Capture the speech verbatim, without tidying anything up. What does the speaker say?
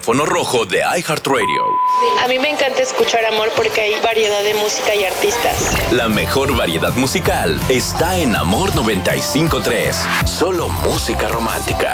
teléfono rojo de iHeartRadio. A mí me encanta escuchar Amor porque hay variedad de música y artistas. La mejor variedad musical está en Amor noventa y cinco punto tres. Solo música romántica.